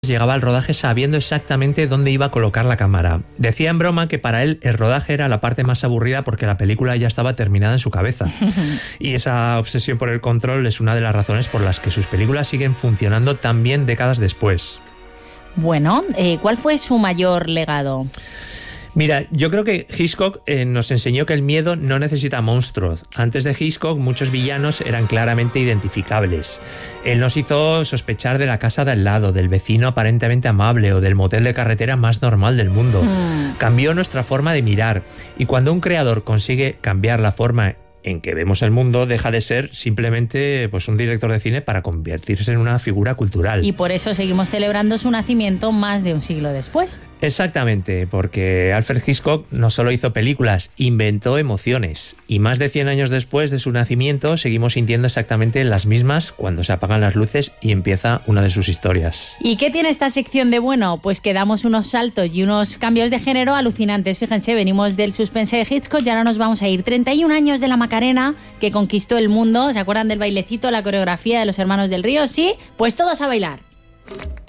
llegaba al rodaje sabiendo exactamente dónde iba a colocar la cámara. Decía en broma que para él el rodaje era la parte más aburrida porque la película ya estaba terminada en su cabeza. Y esa obsesión por el control es una de las razones por las que sus películas siguen funcionando tan bien décadas después. Bueno, ¿cuál fue su mayor legado? Mira, yo creo que Hitchcock nos enseñó que el miedo no necesita monstruos. Antes de Hitchcock, muchos villanos eran claramente identificables. Él nos hizo sospechar de la casa de al lado, del vecino aparentemente amable o del motel de carretera más normal del mundo. Cambió nuestra forma de mirar. Y cuando un creador consigue cambiar la forma en que vemos el mundo, deja de ser simplemente pues un director de cine para convertirse en una figura cultural. Y por eso seguimos celebrando su nacimiento más de un siglo después. Exactamente, porque Alfred Hitchcock no solo hizo películas, inventó emociones. Y más de 100 años después de su nacimiento, seguimos sintiendo exactamente las mismas cuando se apagan las luces y empieza una de sus historias. ¿Y qué tiene esta sección de bueno? Pues que damos unos saltos y unos cambios de género alucinantes. Fíjense, venimos del suspense de Hitchcock y ahora nos vamos a ir 31 años de la Macarena, que conquistó el mundo. ¿Se acuerdan del bailecito, la coreografía de los Hermanos del Río? Sí, pues todos a bailar.